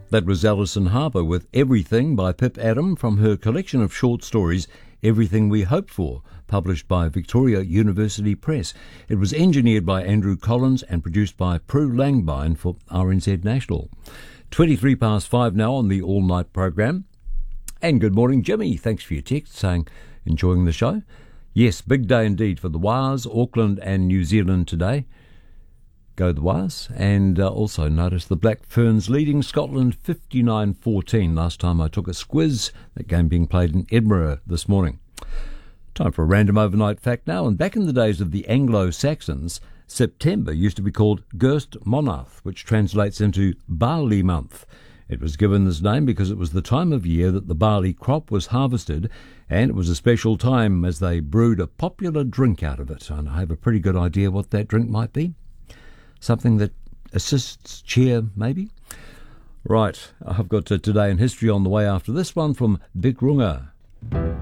That was Alison Harper with Everything by Pip Adam from her collection of short stories, Everything We Hoped For, published by Victoria University Press. It was engineered by Andrew Collins and produced by Prue Langbein for RNZ National. 23 past 5 now on the all-night program. And good morning, Jimmy. Thanks for your text saying enjoying the show. Yes, big day indeed for the Wars, Auckland and New Zealand today. Go the Wars. And also notice the Black Ferns leading Scotland 59-14 last time I took a squiz. That game being played in Edinburgh this morning. Time for a random overnight fact now. And back in the days of the Anglo-Saxons, September used to be called Gerst Monath, which translates into barley month. It was given this name because it was the time of year that the barley crop was harvested, and it was a special time as they brewed a popular drink out of it. And I have a pretty good idea what that drink might be. Something that assists cheer, maybe? Right, I've got Today in History on the way after this one from Dick Runga.